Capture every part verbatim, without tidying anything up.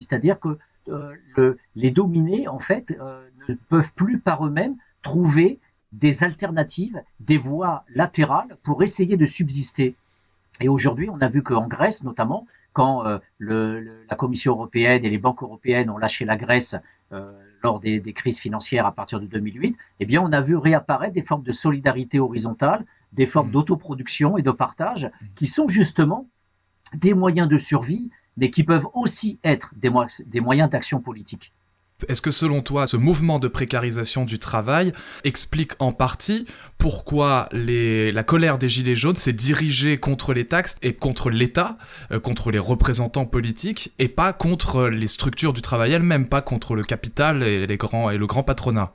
c'est-à-dire que euh, le, les dominés, en fait, euh, ne peuvent plus par eux-mêmes trouver des alternatives, des voies latérales pour essayer de subsister. Et aujourd'hui, on a vu qu'en Grèce, notamment, quand euh, le, le, la Commission européenne et les banques européennes ont lâché la Grèce euh, lors des, des crises financières à partir de deux mille huit, eh bien, on a vu réapparaître des formes de solidarité horizontale, des formes mmh. d'autoproduction et de partage, qui sont justement des moyens de survie, mais qui peuvent aussi être des, mo- des moyens d'action politique. Est-ce que selon toi, ce mouvement de précarisation du travail explique en partie pourquoi les, la colère des Gilets jaunes s'est dirigée contre les taxes et contre l'État, euh, contre les représentants politiques, et pas contre les structures du travail elles-mêmes, pas contre le capital et, les grands, et le grand patronat?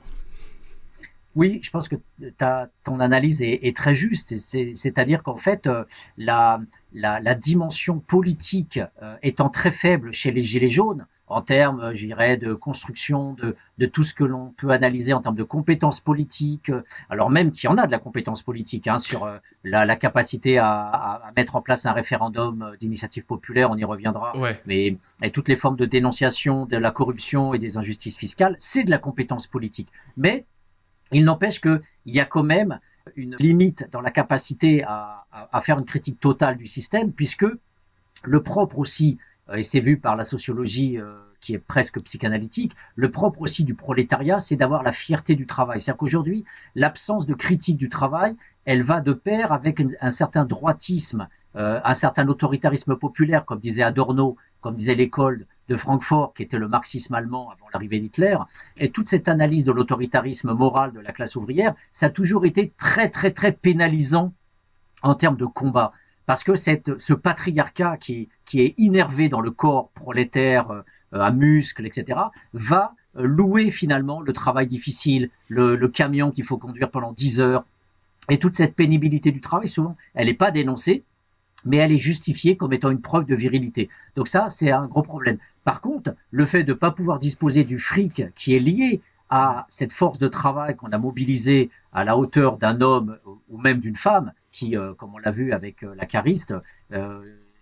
Oui, je pense que ta, ton analyse est, est très juste. C'est, c'est-à-dire qu'en fait, euh, la, la, la dimension politique euh, étant très faible chez les Gilets jaunes, en termes, je dirais, de construction, de, de tout ce que l'on peut analyser en termes de compétences politiques, alors même qu'il y en a de la compétence politique, hein, sur euh, la, la capacité à, à, à mettre en place un référendum d'initiative populaire, on y reviendra, ouais. mais et toutes les formes de dénonciation de la corruption et des injustices fiscales, c'est de la compétence politique. Mais il n'empêche qu'il y a quand même une limite dans la capacité à, à, à faire une critique totale du système, puisque le propre aussi, et c'est vu par la sociologie euh, qui est presque psychanalytique, le propre aussi du prolétariat, c'est d'avoir la fierté du travail. C'est-à-dire qu'aujourd'hui, l'absence de critique du travail, elle va de pair avec un, un certain droitisme, euh, un certain autoritarisme populaire, comme disait Adorno, comme disait l'école de Francfort, qui était le marxisme allemand avant l'arrivée d'Hitler. Et toute cette analyse de l'autoritarisme moral de la classe ouvrière, ça a toujours été très, très, très pénalisant en termes de combat. Parce que cette, ce patriarcat qui, qui est innervé dans le corps prolétaire, euh, à muscles, et cetera, va louer finalement le travail difficile, le, le camion qu'il faut conduire pendant dix heures. Et toute cette pénibilité du travail, souvent, elle n'est pas dénoncée, mais elle est justifiée comme étant une preuve de virilité. Donc ça, c'est un gros problème. Par contre, le fait de ne pas pouvoir disposer du fric qui est lié à cette force de travail qu'on a mobilisée à la hauteur d'un homme ou même d'une femme, qui, euh, comme on l'a vu avec euh, la cariste, euh,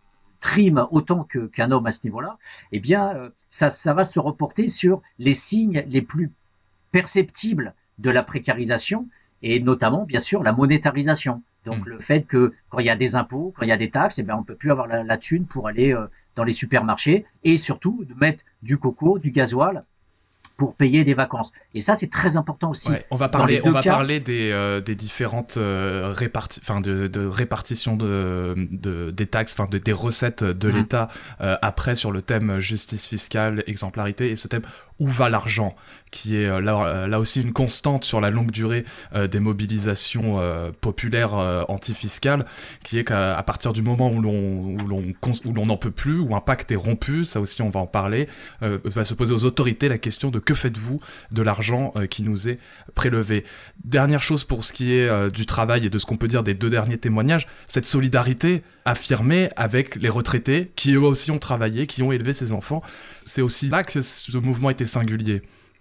trime autant que, qu'un homme à ce niveau-là, eh bien, euh, ça, ça va se reporter sur les signes les plus perceptibles de la précarisation, et notamment, bien sûr, la monétarisation. Donc, mmh. le fait que quand il y a des impôts, quand il y a des taxes, eh bien, on ne peut plus avoir la, la thune pour aller euh, dans les supermarchés, et surtout de mettre du coco, du gasoil, pour payer des vacances. Et ça, c'est très important aussi. Ouais, on va parler, on va cas, parler des, euh, des différentes euh, réparti- enfin de, de répartition de, de, des taxes, enfin de, des recettes de mmh. l'État euh, après sur le thème justice fiscale, exemplarité, et ce thème où va l'argent, qui est euh, là, là aussi une constante sur la longue durée euh, des mobilisations euh, populaires euh, antifiscales, qui est qu'à à partir du moment où l'on, où l'on, où l'on n'en peut plus, où un pacte est rompu, ça aussi on va en parler, euh, va se poser aux autorités la question de que faites-vous de l'argent euh, qui nous est prélevé. Dernière chose pour ce qui est euh, du travail et de ce qu'on peut dire des deux derniers témoignages, cette solidarité affirmée avec les retraités qui eux aussi ont travaillé, qui ont élevé ces enfants. C'est aussi là que ce mouvement était singulier.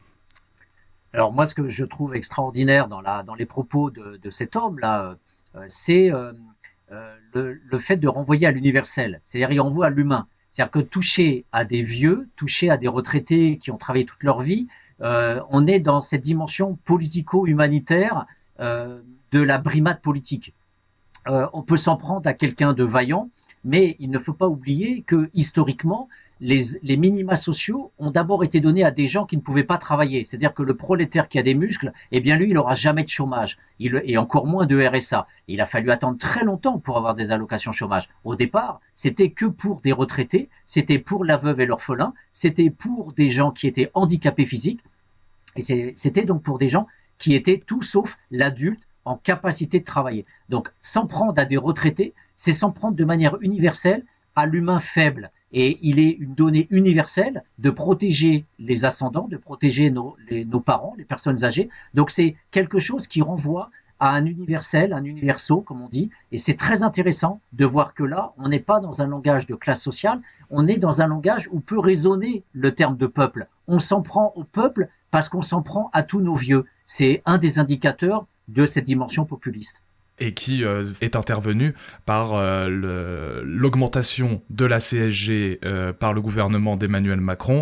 Alors moi, ce que je trouve extraordinaire dans, la, dans les propos de, de cet homme-là, euh, c'est euh, euh, le, le fait de renvoyer à l'universel. C'est-à-dire il renvoie à l'humain. C'est-à-dire que toucher à des vieux, toucher à des retraités qui ont travaillé toute leur vie, euh, on est dans cette dimension politico-humanitaire euh, de la brimade politique. Euh, on peut s'en prendre à quelqu'un de vaillant, mais il ne faut pas oublier que historiquement, les, les minima sociaux ont d'abord été donnés à des gens qui ne pouvaient pas travailler. C'est-à-dire que le prolétaire qui a des muscles, eh bien lui, il n'aura jamais de chômage, il, et encore moins de R S A. Il a fallu attendre très longtemps pour avoir des allocations chômage. Au départ, c'était que pour des retraités, c'était pour la veuve et l'orphelin, c'était pour des gens qui étaient handicapés physiques, et c'est, c'était donc pour des gens qui étaient tout sauf l'adulte en capacité de travailler. Donc, s'en prendre à des retraités, c'est s'en prendre de manière universelle à l'humain faible. Et il est une donnée universelle de protéger les ascendants, de protéger nos, les, nos parents, les personnes âgées. Donc, c'est quelque chose qui renvoie à un universel, un universo, comme on dit. Et c'est très intéressant de voir que là, on n'est pas dans un langage de classe sociale, on est dans un langage où peut résonner le terme de peuple. On s'en prend au peuple parce qu'on s'en prend à tous nos vieux. C'est un des indicateurs de cette dimension populiste. Et qui euh, est intervenu par euh, le, l'augmentation de la C S G euh, par le gouvernement d'Emmanuel Macron,